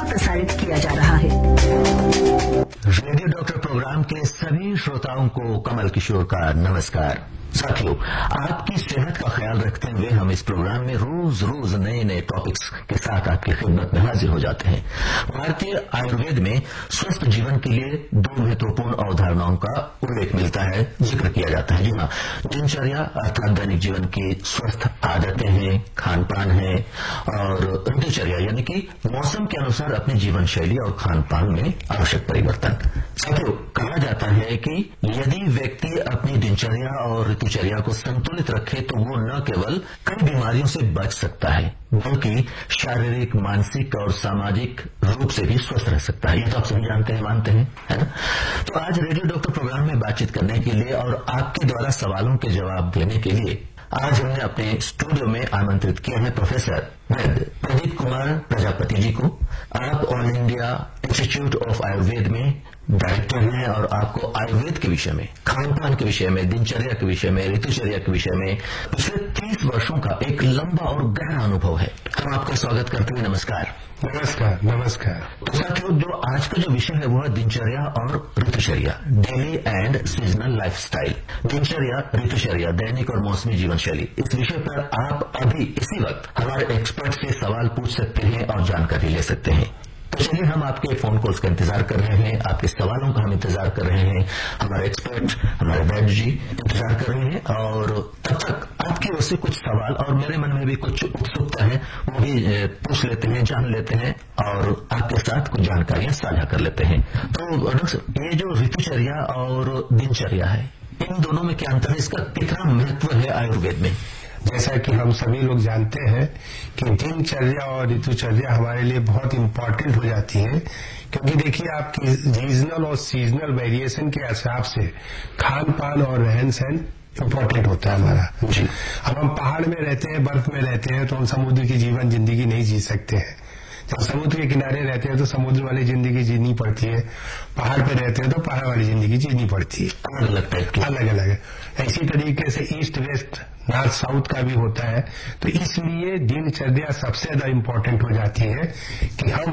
प्रसारित किया जा रहा है। रेडियो डॉक्टर प्रोग्राम के सभी श्रोताओं को कमल किशोर का नमस्कार। साथियों, आपकी सेहत का ख्याल रखते हुए हम इस प्रोग्राम में रोज रोज नए नए टॉपिक्स के साथ आपकी खिदमत में हाजिर हो जाते हैं। भारतीय आयुर्वेद में स्वस्थ जीवन के लिए 2 महत्वपूर्ण अवधारणाओं का उल्लेख मिलता है, जिक्र किया जाता है। जी हाँ, दिनचर्या अर्थात दैनिक जीवन की स्वस्थ आदतें हैं, खान पान है, और ऋतुचर्या यानी कि मौसम के अनुसार अपनी जीवन शैली और खान पान में आवश्यक परिवर्तन। साथियों, कहा जाता है कि यदि व्यक्ति अपनी दिनचर्या और ऋतुचर्या को संतुलित रखे तो वो न केवल कई बीमारियों से बच सकता है बल्कि शारीरिक, मानसिक और सामाजिक रूप से भी स्वस्थ रह सकता है। ये तो आप सभी जानते हैं, मानते हैं, है ना? तो आज रेडियो डॉक्टर प्रोग्राम में बातचीत करने के लिए और आपके द्वारा सवालों के जवाब देने के लिए आज हमने अपने स्टूडियो में आमंत्रित किया है प्रोफेसर वैद्य प्रदीप कुमार प्रजापति जी को। आप all India institute of Ayurveda में डायरेक्टर हैं और आपको आयुर्वेद के विषय में, खान पान के विषय में, दिनचर्या के विषय में, ऋतुचर्या के विषय में पिछले 30 वर्षों का एक लंबा और गहरा अनुभव है। हम आपका स्वागत करते हैं। नमस्कार। नमस्कार। नमस्कार। तो साथियों, जो आज का जो विषय है वो है दिनचर्या और ऋतुचर्या, डेली एंड सीजनल लाइफस्टाइल। दिनचर्या, ऋतुचर्या, दैनिक और मौसमी जीवन शैली। इस विषय पर आप अभी इसी वक्त हमारे एक्सपर्ट से सवाल पूछ सकते हैं और जानकारी ले सकते हैं। तो चलिए, हम आपके फोन कॉल्स का इंतजार कर रहे हैं, आपके सवालों का हम इंतजार कर रहे हैं। हमारे एक्सपर्ट, हमारे वैद्य जी इंतजार कर रहे हैं और तब तक आपकी ओर से कुछ सवाल और मेरे मन में भी कुछ उत्सुकता है, वो भी पूछ लेते हैं, जान लेते हैं और आपके साथ कुछ जानकारियां साझा कर लेते हैं। तो डॉक्टर, ये जो ऋतुचर्या और दिनचर्या है, इन दोनों में क्या अंतर है? इसका कितना महत्व है आयुर्वेद में? जैसा कि हम सभी लोग जानते हैं कि दिनचर्या और ऋतुचर्या हमारे लिए बहुत इम्पोर्टेंट हो जाती है, क्योंकि देखिए, आपकी रीजनल और सीजनल वेरिएशन के हिसाब से खान पान और रहन सहन इम्पोर्टेंट होता है हमारा। जी। अब हम पहाड़ में रहते हैं, बर्फ में रहते हैं, तो हम समुद्र की जीवन जिंदगी नहीं जी सकते हैं। जब समुद्र के किनारे रहते हैं तो समुद्र वाली जिंदगी जीनी पड़ती है, पहाड़ पे रहते हैं तो पहाड़ वाली जिंदगी जीनी पड़ती है। अलग अलग टाइप की, अलग अलग है। इसी तरीके से ईस्ट वेस्ट, नॉर्थ साउथ का भी होता है। तो इसलिए दिनचर्या सबसे ज्यादा इम्पोर्टेंट हो जाती है कि हम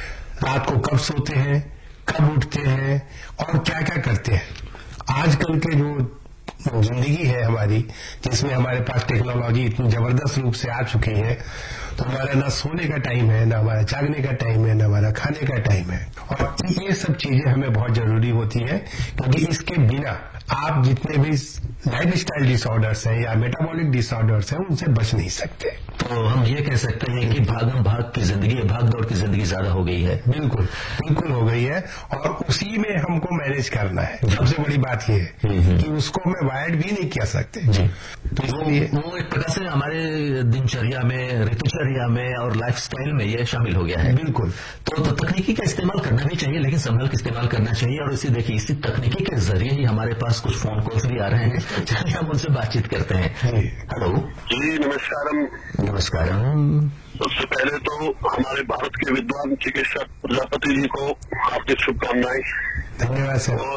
रात को कब सोते हैं, कब उठते हैं और क्या क्या करते हैं। आजकल के जो जिंदगी है हमारी, जिसमें हमारे पास टेक्नोलॉजी इतनी जबरदस्त रूप से आ चुकी है, तो हमारा ना सोने का टाइम है, ना हमारा जागने का टाइम है, ना हमारा खाने का टाइम है। और ये सब चीजें हमें बहुत जरूरी होती है, क्योंकि इसके बिना आप जितने भी लाइफ स्टाइल डिसऑर्डर्स है या मेटाबॉलिक डिसऑर्डर्स है, उनसे बच नहीं सकते। तो हम ये कह सकते हैं कि भागम भाग की जिंदगी, भाग दौड़ की जिंदगी ज्यादा हो गई है। बिल्कुल बिल्कुल हो गई है, और उसी में हमको मैनेज करना है। सबसे बड़ी बात यह है कि उसको मैं वायर्ड भी नहीं कर सकते। तो इसलिए वो एक प्रकार से हमारे दिनचर्या में, ऋतुचर्या में और लाइफस्टाइल में ये शामिल हो गया है। बिल्कुल। तो तकनीकी का इस्तेमाल करना भी चाहिए, लेकिन संभल के इस्तेमाल करना चाहिए। और इसी देखिए, इसी तकनीकी के जरिए ही हमारे पास कुछ फोन कॉल्स भी आ रहे हैं, चलिए हम उनसे बातचीत करते हैं। हेलो जी, नमस्कारम। नमस्कारम। सबसे पहले तो हमारे भारत के विद्वान चिकित्सक प्रजापति जी को आपकी शुभकामनाएं। धन्यवाद सर।